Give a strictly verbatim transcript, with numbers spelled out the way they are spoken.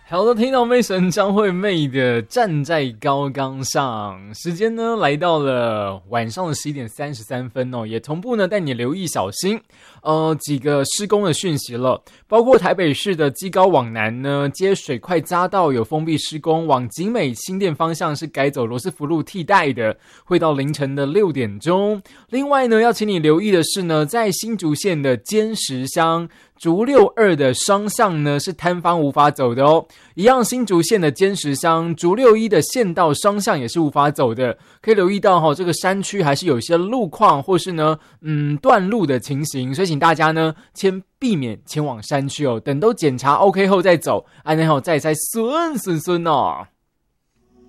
好的，听到妹神张惠妹的站在高岗上，时间呢来到了晚上的十一点三十三分哦，也同步呢带你留意小心呃几个施工的讯息了，包括台北市的基高往南呢接水块匝道有封闭施工，往景美新店方向是改走罗斯福路替代的，会到凌晨的六点钟。另外呢要请你留意的是呢，在新竹县的尖石乡竹六二的双向呢是摊方无法走的哦，一样新竹县的尖石乡竹六一的县道双向也是无法走的，可以留意到哈、哦，这个山区还是有些路况或是呢嗯断路的情形，所以请大家呢先避免前往山区哦，等都检查 OK 后再走，安内后再再顺顺顺哦。